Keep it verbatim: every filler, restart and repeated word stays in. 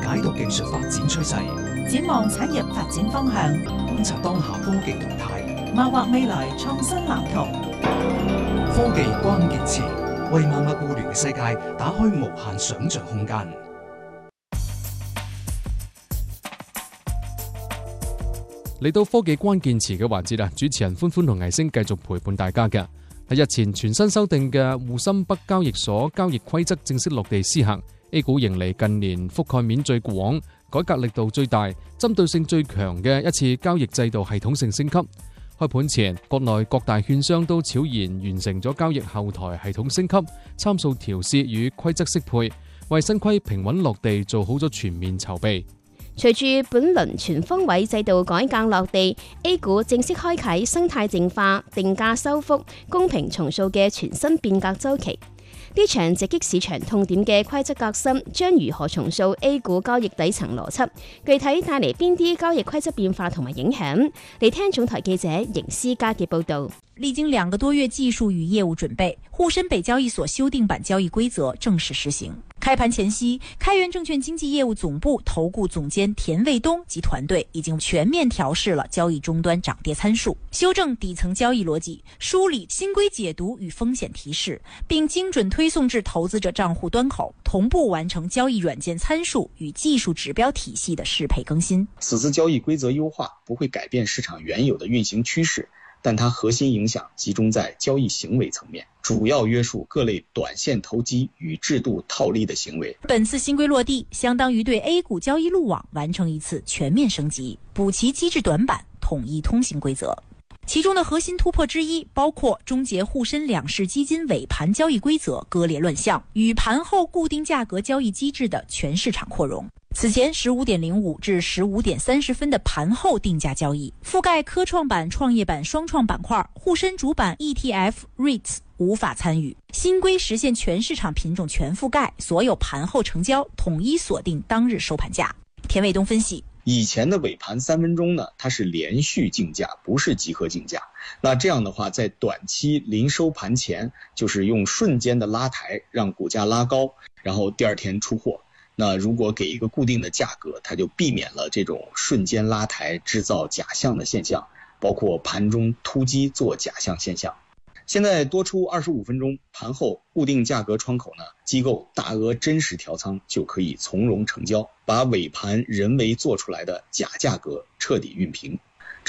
解讀技術發展趨勢， 展望產業發展方向， 觀察當下科技動態， 謀劃未來創新藍圖。 科技關鍵詞，為萬物互聯嘅世界打開無限想像空間。 嚟到科技關鍵詞嘅環節啊，主持人歡歡同藝星繼續陪伴大家嘅。喺日前全新修訂嘅滬深北交易所交易規則正式落地施行。A 股迎嚟近年覆蓋面最廣、改革力度最大、針對性最強嘅一次交易制度系統性升級。開盤前，國內各大券商都悄然完成咗交易後台系統升級、參數調試與規則適配，為新規平穩落地做好咗全面籌備。 隨住本輪全方位制度改革落地 ，A 股正式開啟生態淨化、定價修復、公平重塑嘅全新變革週期。呢場直擊市場痛點嘅規則革新，將如何重塑 A 股交易底層邏輯？具體帶嚟邊啲交易規則變化同埋影響？嚟聽總台記者邢思嘉嘅報導。 歷經兩個多月技術與業務準備，滬深北交易所修訂版交易規則正式實行。開盤前夕，開源證券經紀業務總部投顧總監田衛東及團隊已經全面調試了交易終端漲跌參數，修正底層交易邏輯，梳理新規解讀與風險提示，並精準推送至投資者賬戶端口，同步完成交易軟件參數與技術指標體系的適配更新。 此次交易規則優化不會改變市場原有的運行趨勢，但它核心影響集中在交易行為層面，主要約束各類短線投機與制度套利的行為。 本次新規落地，相當於對 A 股交易路網完成一次全面升級，補齊機制短板，統一通行規則。其中的核心突破之一，包括終結滬深兩市基金尾盤交易規則割裂亂象與盤後固定價格交易機制的全市場擴容。此前十五點零五至十五點三十分的盤後定價交易，覆蓋科創板、創業板雙創板塊，滬深主板 E T F、REITs 無法參與。新規實現全市場品種全覆蓋，所有盤後成交統一鎖定當日收盤價。田衛東分析， 以前的尾盤三分鐘呢，它是連續競價，不是集合競價。那這樣的話，在短期臨收盤前，就是用瞬間的拉抬，讓股價拉高，然後第二天出貨。那如果給一個固定的價格，它就避免了這種瞬間拉抬製造假象的現象，包括盤中突擊做假象現象。現在多出二十五分鐘盤後固定價格窗口呢，機構大額真實調倉就可以從容成交，把尾盤人為做出來的假價格徹底熨平。